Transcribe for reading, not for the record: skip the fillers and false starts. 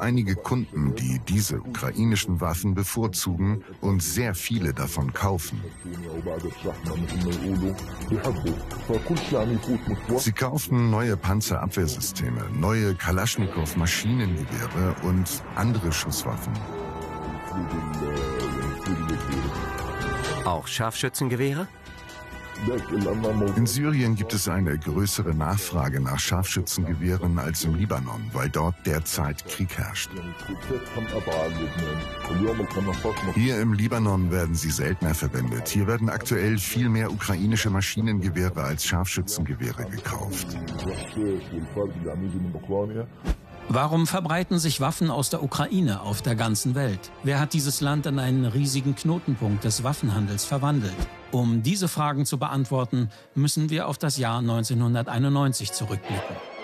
einige Kunden, die diese ukrainischen Waffen bevorzugen und sehr viele davon kaufen. Sie kaufen neue Panzerabwehrsysteme, neue Kalaschnikow-Maschinengewehre und andere Schusswaffen. Auch Scharfschützengewehre? In Syrien gibt es eine größere Nachfrage nach Scharfschützengewehren als im Libanon, weil dort derzeit Krieg herrscht. Hier im Libanon werden sie seltener verwendet. Hier werden aktuell viel mehr ukrainische Maschinengewehre als Scharfschützengewehre gekauft. Warum verbreiten sich Waffen aus der Ukraine auf der ganzen Welt? Wer hat dieses Land in einen riesigen Knotenpunkt des Waffenhandels verwandelt? Um diese Fragen zu beantworten, müssen wir auf das Jahr 1991 zurückblicken.